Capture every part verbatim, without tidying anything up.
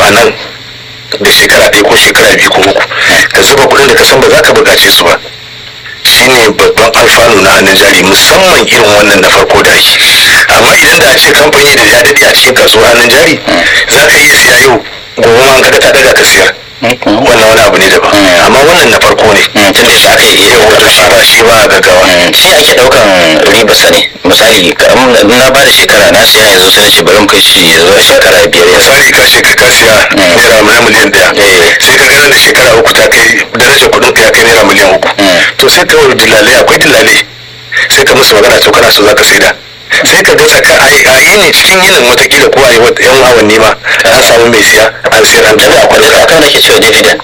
a nan da shekara ɗaya ko shekara biyu ko uku ka zuba kuɗin da ka san ba za ka buƙace su ba, shine babban alfanu na hannun jari, musamman irin wannan na farko da ake. Amma idan da a ce kamfani da ya daɗe a cikin kasuwar hannun jari, za ka iya siya yau gobe ma an kaga ta daga ka siyar, wannan wani abu ne daban. Amma wannan na farko ne, tun da shi aka yi yau wato shi ba shi ba a gaggawa. shi ake daukan riba sa ne. Misali na ba da shekara na siya yanzu sai ce bari mu kai shi zuwa shekara biyar ya Misali ka shi ka siya naira miliyan ɗaya, sai ka gana da shekara uku ta kai darajar kuɗin ka ya kai naira miliyan uku, to sai ka wani dillalai, akwai dillalai, sai ka musu magana to kana so za ka saida, sai ka ga tsaka a yi ne cikin yinin watakila ko a yi yan awanni ma an samu mai siya an siyar an daga akwai daga akan nake cewa dividend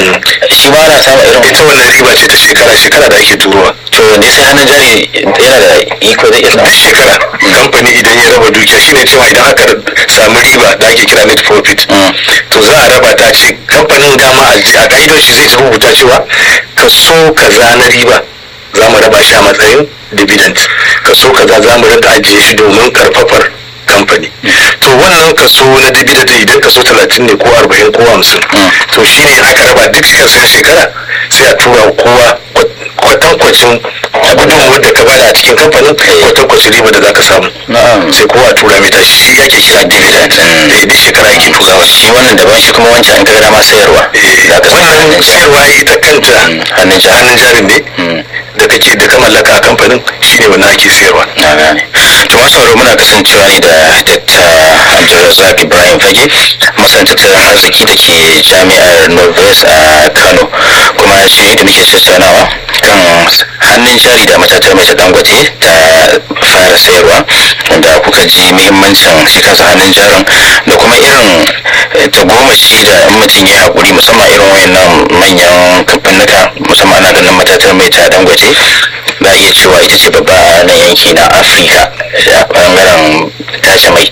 shi ma ana samun irin ita wannan riba ce ta shekara shekara da ake turowa. to ne sai hannun jari yana da iko zai iya duk shekara kamfani idan ya raba dukiya shine cewa idan aka samu riba da ake kira net profit, to za a raba ta ce kamfanin dama a ka'idoshi zai ta rubuta cewa kaso kaza na riba za mu raba shi a matsayin dividend, kaso kaza za mu rinka ajiye shi domin karfafar kamfani. To wannan kaso na dividend idan kaso talatin ne ko arba'in ko hamsin, to shi ne aka raba duk karshen shekara sai a tura kowa kwatankwacin gudunmuwar da ka bada a cikin kamfanin, kwatankwacin riba da za ka samu, sai kowa tura mai tashi, shi ake kira dividend. Eh, duk shekara ake turawa. shi wannan daban, shi kuma wancan in ka ga dama sayarwa za ka samu Wannan sayarwa ita kanta hannun jari. hannun jarin ne da kake da ka mallaka a kamfanin, shine wannan ake sayarwa. na gane. to masu sauraro muna kasancewa ne da Dr. Abdulrazak Ibrahim Fage, masanin tattalin arziki da ke jami'ar Northwest a Kano, kuma shi da muke tattaunawa kan hannun jari da matatar mai ta Dangote ta fara sayarwa, wanda kuka ji muhimmancin shi kansa hannun jarin da kuma irin tagomashi da mutum ya haƙuri, musamman irin wayannan manyan kamfanuka, musamman ana ganin matatar mai ta Dangote za a iya cewa ita ce babba a nan yanki na Afirka da bangaren tace mai,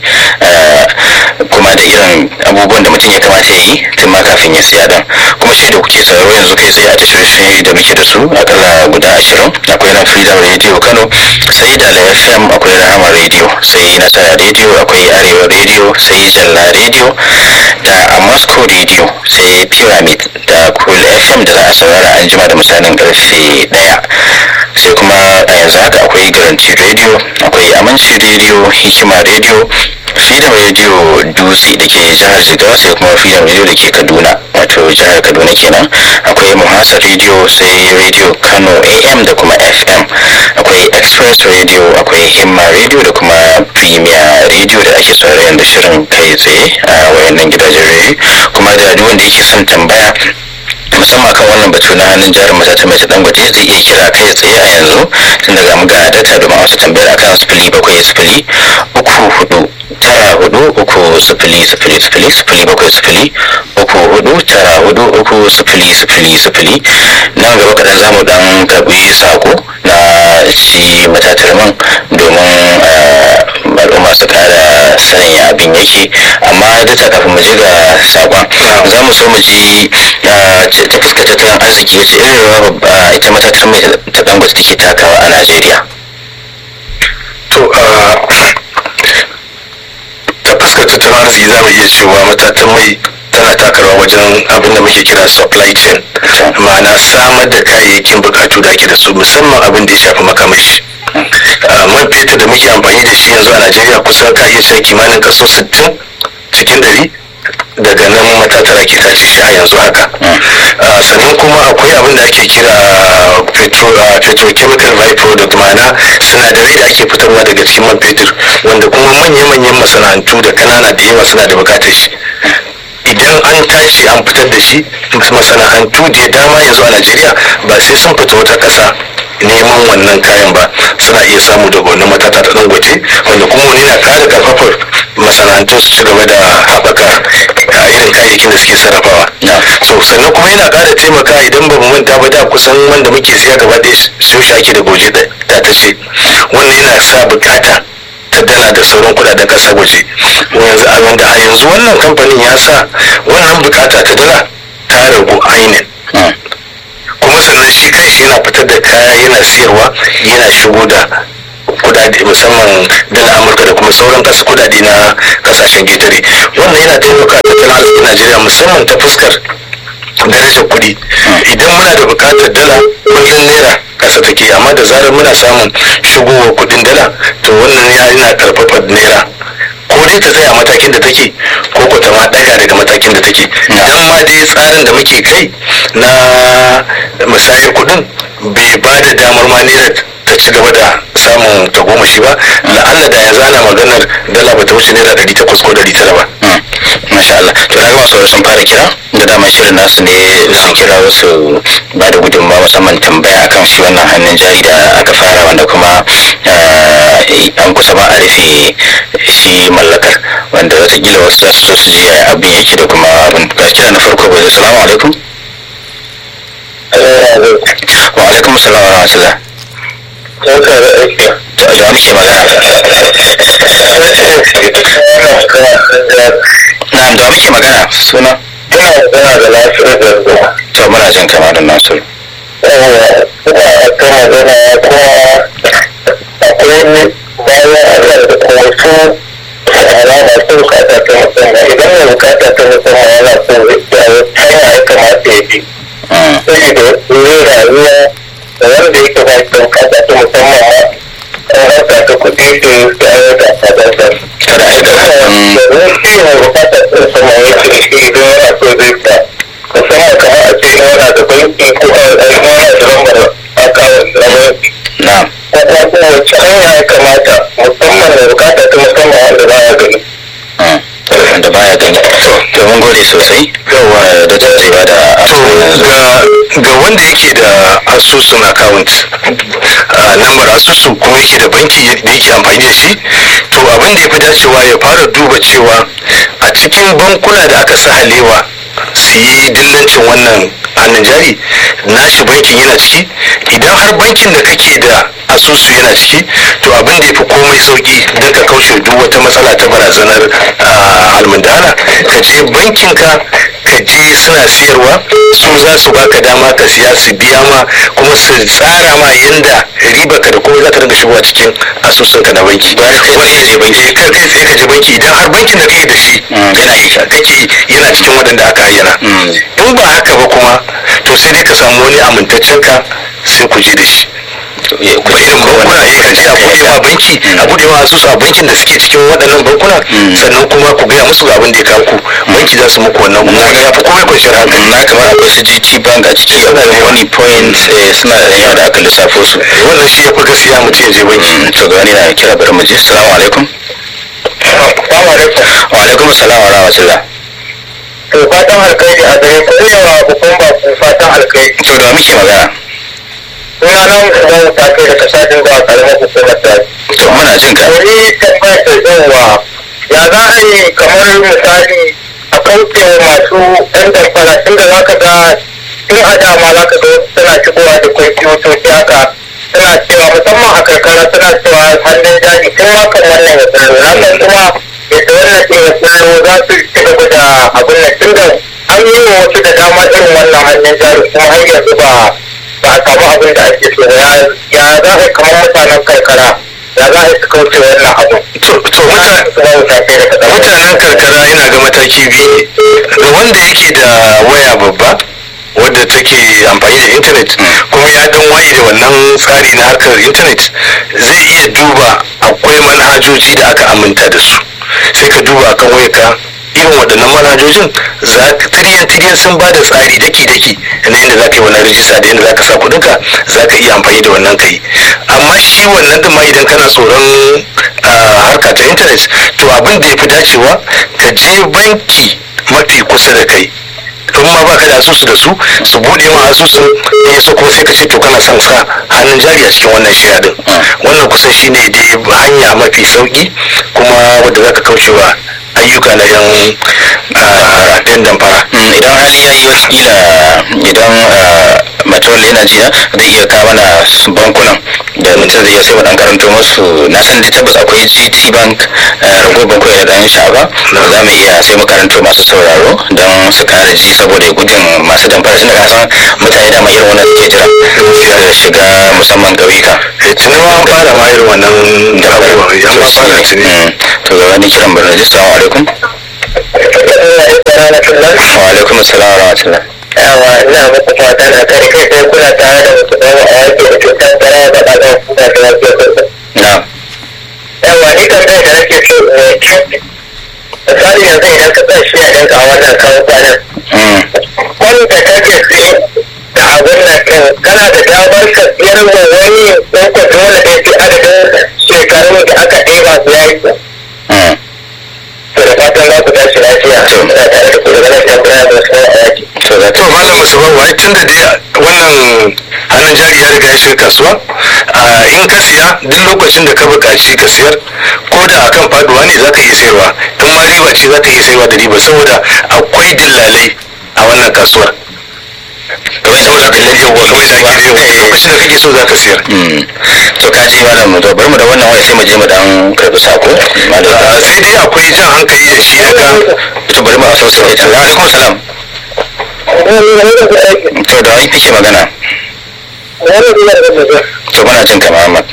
kuma da irin abubuwan da mutum ya kamata ya yi tun ma kafin ya siya dan. Kuma shi da kuke sauraro yanzu kai tsaye a tashoshin da muke da su akalla guda ashirin, akwai nan Freedom Radio Kano, sai da F M, akwai Rahama Radio, sai Nasara Radio, akwai Arewa Radio, sai Jalla Radio da Moscow Radio, sai Pyramid da Cool F M da za a saurara an jima da misalin karfe daya. Sai kuma a yanzu haka akwai Guarantee Radio, akwai Aminci Radio, Hikima Radio, Freedom Radio Dutse da ke jihar Jigawa, sai kuma Freedom Radio da ke Kaduna, wato jihar Kaduna kenan. Akwai Muhasa Radio, sai Radio Kano A M da kuma F M, akwai Express Radio, akwai Himma Radio da kuma Premier Radio da ake sauraron da shirin kai tsaye a wayannan gidajen radio. Kuma da duk wanda yake son tambaya musamman kan wannan batu na hannun jarin matata mai ta Dangote zai iya kira kai tsaye a yanzu tun daga mu ga data domin wasu tambayar akan sifili bakwai sifili uku hudu tara hudu uku sifili sifili sifili sifili bakwai sifili uku hudu tara hudu uku sifili sifili sifili. Nan gaba kaɗan za mu ɗan karɓi sako na shi matatar man domin al'umma su ƙara sanin ya abin yake, amma duk kafin mu je ga sakon za mu so mu ji ta fuskar tattalin arziki wace irin rawa ita matatar mai ta Dangote take takawa a Najeriya. To ta fuskar tattalin arziki za mu iya cewa matatan mai tana takarwa wajen abin da muke kira supply chain, ma'ana samar da kayayyakin bukatu da ake da su, musamman abin da ya shafi makamashi. Man fetur da muke amfani da shi yanzu a Najeriya kusan ka iya cewa kimanin kaso sittin cikin ɗari daga nan matatar ake tace shi a yanzu haka. Sannan kuma akwai abin da ake kira petrochemical byproduct, ma'ana sinadarai da ake fitarwa daga cikin man fetur, wanda kuma manya-manyan masana'antu da kanana da yawa suna da bukatar shi. Idan an tashi an fitar da shi, masana'antu da dama yanzu a Najeriya ba sai sun fita wata ƙasa neman wannan kayan ba, suna iya samu daga wannan matata ta Dangote, wanda kuma wani na ƙara karfafar masana'antun su ci gaba da haɓaka irin kayayyakin da suke sarrafawa. So sannan kuma yana ƙara taimaka, idan ba mu manta ba da kusan wanda muke siya gaba ɗaya su ake da goje ta ta ce, wannan yana sa bukata ta dala da sauran kudaden ƙasar waje. Yanzu a wanda a yanzu wannan kamfanin ya sa wannan bukata ta dala ta ragu ainihin. Kuma sannan shi kanshi yana fitar da kaya yana siyarwa, yana shigo da kudade musamman dala Amurka da kuma sauran kasa kudade na kasashen getare. Wannan yana taimaka tattalin arzikin Najeriya musamman ta fuskar darajar kuɗi. Idan muna da buƙatar dala kullum naira ƙasa take, amma da zarar muna samun shigowar kuɗin dala to wannan ya yana ƙarfafa naira ko dai ta tsaya matakin da take ko ko ta ma ɗaga daga matakin da take. Dan ma dai tsarin da muke kai na musayar kuɗin bai ba da damar ma naira ta ci gaba da samun tagomashi ba. La'alla da yanzu ana maganar dala ba ta wuce naira ɗari takwas ko ɗari tara ba. Masha Allah. To na ga masu sun fara kira da dama shirin nasu ne su kira wasu ba da gudunmawa musamman tambaya akan shi wannan hannun jari da aka fara wanda kuma an kusa ba a rufe shi mallakar wanda watakila wasu za su so su ji abin yake da kuma abin ga kira na farko ba zai. Salamu alaikum. Wa alaikum salam wa rahmatullah. Da muke magana. Na'am, da muke magana suna? Ina magana da Nasiru Garba. To muna jin kama da Nasiru. Ina ta magana kuma akwai bayan Allah da kuma su ana masu bukata ta musamman. Idan mai bukata ta musamman yana so hanya ya kamata ya bi. Saboda yin rayuwa da wanda yake ba shi bukata ta musamman ma an harka ta kuɗi da ya ayyuka ta dangar. Kada a yi Domin shi mai bukata ta musamman ya ce shi idan yana so zai ta musamman kamar a ce yana da banki ko a yana da lambar akawun na banki. Na'am. Kuma kuma wacce hanya ya kamata musamman mai bukata ta musamman wanda ba ya gani. Wanda baya gani. To mun gode sosai. Yawa da tattaiwa da ga wanda yake da asusun account lambar asusu kuma yake da banki da yake amfani da shi, to abin da ya fi dacewa ya fara duba cewa a cikin bankuna da aka sahalewa su yi dillancin wannan hannun jari nashi bankin yana ciki. Idan har bankin da kake da asusu yana ciki, to abin da ya fi komai sauki don ka kaushe duk wata matsala ta barazanar almundana, ka je bankinka ka je suna siyarwa, su za su baka dama ka siya su biya ma kuma su tsara ma yanda riba ka da kuma za ta rinka shigowa cikin asusunka na banki. ba kai wani ya je banki. Kar kai tsaye ka je banki idan har bankin da kake da shi yana yi kake yana cikin waɗanda aka ayyana. In ba haka ba kuma to sai dai ka samu wani amintaccen ka sai ku je da shi. Kuma irin bankuna ya kan ce a buɗe ma banki a buɗe ma asusu a bankin da suke cikin waɗannan bankuna, sannan kuma ku gaya musu ga abin da ya kawo ku banki za su muku wannan kuma ya fi komai kwanciyar hankali. Na kamar akwai su G T Bank a ciki, suna da money point, suna da yawa da aka lissafo su. Wannan shi ya fi gaskiya mutum ya je banki. To ga wani na kira bari mu je. Assalamu alaikum. Assalamu alaikum. Wa alaikum assalam wa rahmatullah. To fatan alkhairi a gare ku ne wa babban baku fatan alkhairi. To da muke magana. Suna nan kuma ta kai da kasashen ba karamar hukumar ta. To muna jin ka. Wani tambayar da zauwa ya za a yi kamar misali a kauce masu ɗan damfara inda za ka ga tun a dama za ka ga suna shigowa da kwamfutoci haka suna cewa musamman a karkara suna cewa hannun jari tun hakan wannan ya tsallo na san kuma yadda wannan ɗin ya tsallo za su ci gaba da abin nan tun da an yi wa wasu da dama irin wannan hannun jari kuma har yanzu ba ba a samu abin da ake so ya ya za a kamar mutanen karkara ya za a su kauce wannan abu. To mutanen karkara ina ga mataki biyu, da wanda yake da waya babba wadda take amfani da intanet kuma ya dan waye da wannan tsari na harkar intanet, zai iya duba akwai manhajoji da aka aminta da su, sai ka duba akan wayarka irin waɗannan manhajojin za ka tiriyan tiriyan sun ba da tsari daki daki na yadda za ka yi wannan rijista da yadda za ka sa kuɗinka, za ka iya amfani da wannan kai. Amma shi wannan ɗin ma idan kana tsoron harka ta intanet, to abin da ya fi dacewa ka je banki mafi kusa da kai, in ma baka da asusu da su su bude ma asusun ya so kuma sai ka ce to kana son sa hannun jari a cikin wannan shiya din. Wannan kusan shine dai hanya mafi sauki kuma wadda zaka kaucewa ayyuka na yan yan damfara. Idan hali ya yi wakila idan matawalli yana jina zai iya kawo mana bankunan da mutum zai iya sai wadan karanto musu. Na san da tabbas akwai G T Bank, rago bakwai da ɗan sha'aba, za mu iya sai mu karanto masu sauraro don su kara ji saboda gudun masu damfara, tun da ka san mutane da mai irin wannan suke jira da shiga musamman ƙauyuka. Tuni ma an fara ma irin wannan da abubuwa yan ba fara tuni. To ga wani kiran birnin. Assalamu alaikum. rahmatullah. Wa alaikum assalam wa rahmatullah. Yawa ina muku fata na kare kai sai kuna tare da mutum da a wake da cutar gara da ɗaga kuma da wasu yau. Na'am. Yawa ni kan kai da nake so misali yanzu idan ka sa shi a ɗinka a wannan kawo kwanan. Wanda kake siye da abin nan ɗin kana da damar ka siyar wa wani ɗan dole da yake adadin shekarun da aka ɗeba su yayi. To da fatan za ku tashi lafiya. Ina tare da ku da ganin tambaya da wasu a yaki. to da to malam musamman wai tun da dai wannan hannun jari ya riga ya shiga kasuwa in ka siya duk lokacin da ka buƙaci ka siyar ko da akan faduwa ne za ka iya sayarwa in ma riba ce za ka iya sayarwa da riba saboda akwai dillalai a wannan kasuwar kamar saboda haka lalle wa kamar da ake yau lokacin da kake so za ka siyar to ka ji malam to bari mu da wannan waya sai mu je mu dan karbi sako malam sai dai akwai jan hankali da shi akan to bari mu amsa sai ta alaikum salam to da wai kike magana to muna jin ka Muhammad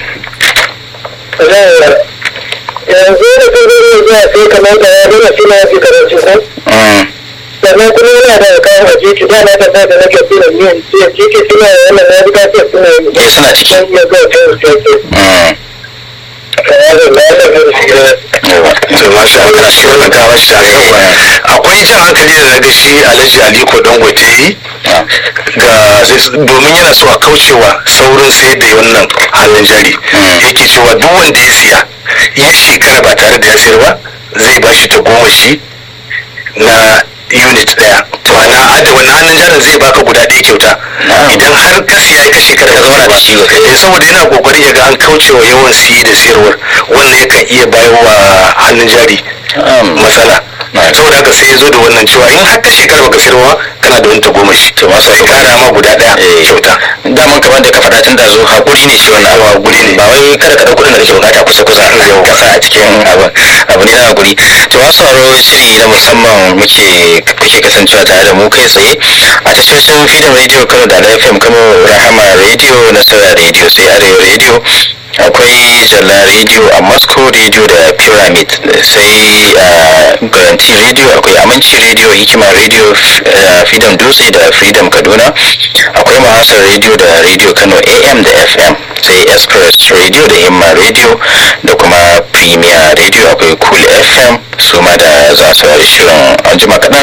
yanzu da ta zai zuwa sai kamar da ya dole shi na ya fi karanci ko? sannan kuma yana da kayan a jiki da na tafiya da nake suna yin jiki suna yana na riga ce suna yin eh suna ciki ya zuwa can su ce to masha Allah shi wannan kawo shi akwai jan hankali da daga shi Alhaji Aliko Dangote yi ga domin yana so a kaucewa saurin sayar da wannan hannun jari yake cewa duk wanda ya siya ya shekara ba tare da ya sayar ba zai ba shi ta goma shi na unit daya to ana ada wannan hannun jarin zai baka guda ɗaya kyauta idan har ka siya ka shekara ka zauna da shi eh saboda yana kokari ya ga an kaucewa yawan siye da sayarwar wannan yakan iya bayarwa hannun jari matsala saboda haka sai ya zo da wannan cewa in har ka shekara baka sayarwa kana da wani tagomashi to masu sai kara ma guda ɗaya kyauta daman kamar da ka faɗa tun da zo hakuri ne shi wannan abu hakuri ne ba wai kada ka ɗauki kuɗin da kake bukata kusa kusa ka sa a cikin abu abu ne na hakuri to wasu sauraro shiri na musamman muke kuke kasancewa tare da mu kai tsaye a tashoshin Freedom Radio Kano da F M Kano, Rahama Radio, Nasara Radio, sai Arewa Radio, akwai Jalla Radio a Moscow Radio da Pyramid, sai Guarantee Radio, akwai Aminci Radio, Hikima Radio, Freedom Dutse da Freedom Kaduna, akwai Mahasar Radio da Radio Kano A M da F M, sai Express Radio da Himma Radio da kuma Premier Radio, akwai Cool F M su ma da za su saurari shirin an jima kaɗan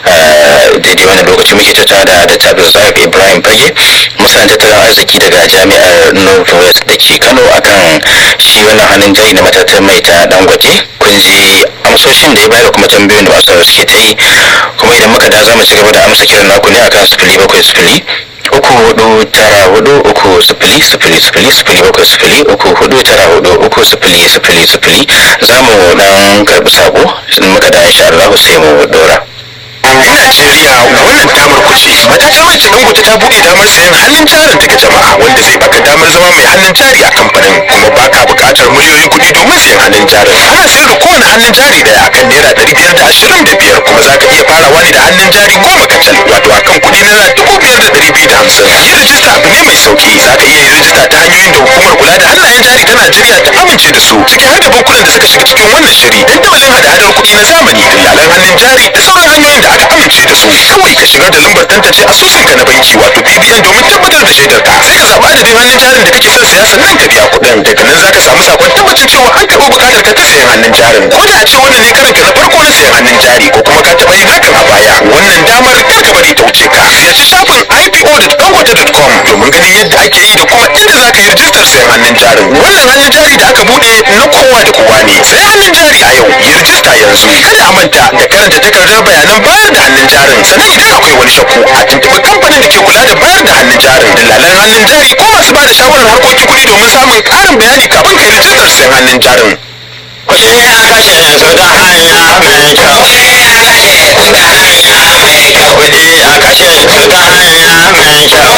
daidai wani lokaci muke tattara da da Abdulrazak Ibrahim Fage masanin tattalin arziki daga jami'ar Northwest da ke Kano akan shi wannan hannun jari na matatan mai ta Dangote. Kun ji amsoshin da ya bayar kuma tambayoyin da masu suke ta yi, kuma idan muka da za mu ci gaba da amsa kiran naku ne akan sifili bakwai sifili uku hudu tara hudu uku sifili sifili sifili sifili bakwai sifili uku hudu tara hudu uku sifili sifili sifili za mu dan karbi sako in muka da insha Allah sai mu dora. Najeriya wannan damar kuce matatar mai Dangote ta buɗe damar sayan hannun jarin daga jama'a wanda zai baka damar zama mai hannun jari a kamfanin kuma baka buƙatar miliyoyin kuɗi domin sayan hannun jarin. Ana sayar da kowane hannun jari daya akan naira ɗari biyar da ashirin da biyar kuma zaka iya farawa ne da hannun jari goma kacal wato akan kuɗi naira dubu biyar da ɗari biyu da hamsin. Yin rijista abu ne mai sauki zaka iya yin rijista ta hanyoyin da hukumar kula da hannayen jari ta Najeriya ta amince da su ciki har da bankunan da suka shiga cikin wannan shiri dandamalin hada-hadar kuɗi na zamani dillalan hannun jari da sauran hanyoyin da aka amince da su kawai ka shigar da lambar tantance asusunka na banki wato B B N domin tabbatar da shaidar ka sai ka zaɓi adadin hannun jarin da kake son siya sannan ka biya kuɗin daga nan zaka samu sakon tabbacin cewa an karɓi buƙatar ka ta sayan hannun jarin ko da a ce wannan ne karanka na farko na sayan hannun jari ko kuma ka taɓa yin hakan a baya wannan damar kar ka bari ta wuce ka ziyarci shafin I P O dot dangote dot com domin ganin yadda ake yi da kuma inda zaka yi rijistar sayan hannun jarin wannan hannun jari da aka buɗe na kowa da kowa ne sai hannun jari a yau yi rijista yanzu kada a manta da karanta takardar bayanan bayar da hannun jarin sannan idan akwai wani shakku a tuntuɓi kamfanin da ke kula da bayar da hannun jarin dillalan hannun jari ko masu ba da shawarar harkokin kuɗi domin samun ƙarin bayani kafin kai rijistar sayan hannun jarin. Kuɗi a kashe su ta hanya mai kyau. Kuɗi a kashe su ta hanya mai kyau. Kuɗi a kashe su ta hanya mai kyau.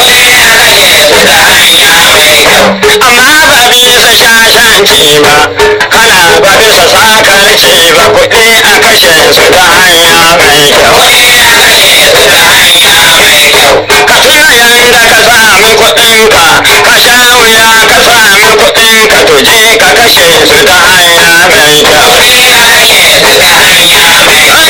Amma ba bisa shashanci ba, kana ba bisa sakarci ba. Kuɗi a kashe su ta hanya mai kyau. Ka tuna yanda ka sami kuɗinka, ka sha wuya ka sami kuɗinka, to je ka kashe su ta hanya mai kyau.